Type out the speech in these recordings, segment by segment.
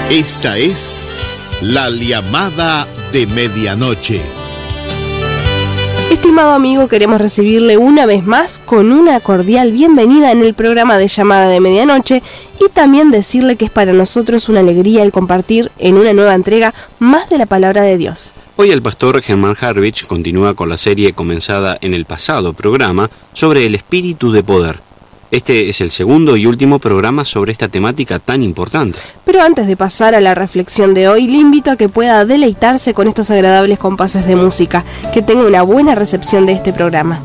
Esta es la llamada de medianoche. Estimado amigo, queremos recibirle una vez más con una cordial bienvenida en el programa de llamada de medianoche y también decirle que es para nosotros una alegría el compartir en una nueva entrega más de la palabra de Dios. Hoy el pastor Germán Harvich continúa con la serie comenzada en el pasado programa sobre el espíritu de poder. Este es el segundo y último programa sobre esta temática tan importante. Pero antes de pasar a la reflexión de hoy, le invito a que pueda deleitarse con estos agradables compases de música, que tenga una buena recepción de este programa.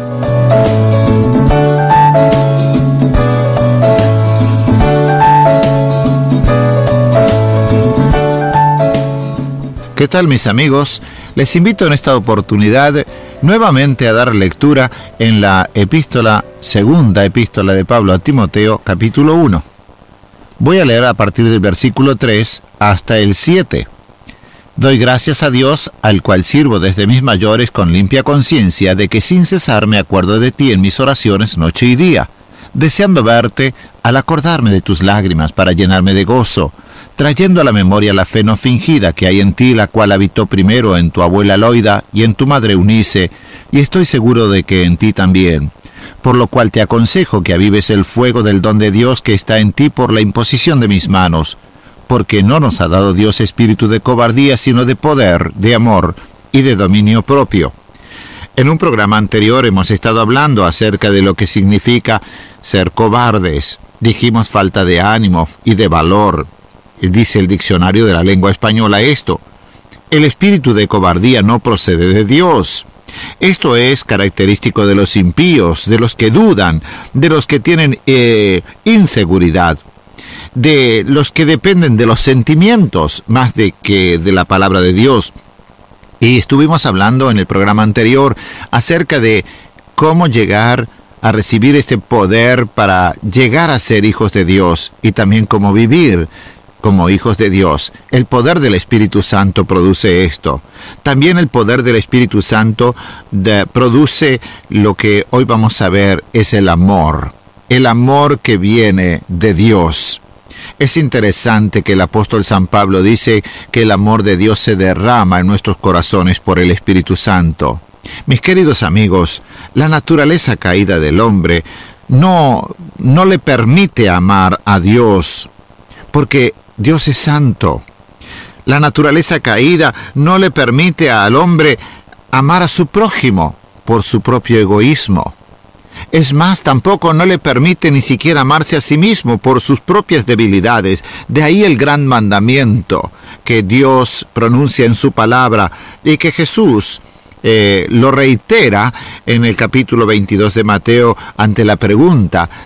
¿Qué tal, mis amigos? Les invito en esta oportunidad nuevamente a dar lectura en la segunda epístola de Pablo a Timoteo, capítulo 1. Voy a leer a partir del versículo 3 hasta el 7. Doy gracias a Dios, al cual sirvo desde mis mayores con limpia conciencia, de que sin cesar me acuerdo de ti en mis oraciones noche y día, deseando verte al acordarme de tus lágrimas para llenarme de gozo, trayendo a la memoria la fe no fingida que hay en ti, la cual habitó primero en tu abuela Loida y en tu madre Eunice, y estoy seguro de que en ti también. Por lo cual te aconsejo que avives el fuego del don de Dios que está en ti por la imposición de mis manos, porque no nos ha dado Dios espíritu de cobardía, sino de poder, de amor y de dominio propio. En un programa anterior hemos estado hablando acerca de lo que significa ser cobardes. Dijimos falta de ánimo y de valor. Dice el diccionario de la lengua española esto: el espíritu de cobardía no procede de Dios. Esto es característico de los impíos, de los que dudan, de los que tienen inseguridad, de los que dependen de los sentimientos más que de la palabra de Dios. Y estuvimos hablando en el programa anterior acerca de cómo llegar a recibir este poder para llegar a ser hijos de Dios y también cómo vivir como hijos de Dios. El poder del Espíritu Santo produce esto. También el poder del Espíritu Santo produce lo que hoy vamos a ver, es el amor que viene de Dios. Es interesante que el apóstol San Pablo dice que el amor de Dios se derrama en nuestros corazones por el Espíritu Santo. Mis queridos amigos, la naturaleza caída del hombre no le permite amar a Dios, porque Dios es santo. La naturaleza caída no le permite al hombre amar a su prójimo por su propio egoísmo. Es más, tampoco no le permite ni siquiera amarse a sí mismo por sus propias debilidades. De ahí el gran mandamiento que Dios pronuncia en su palabra y que Jesús lo reitera en el capítulo 22 de Mateo ante la pregunta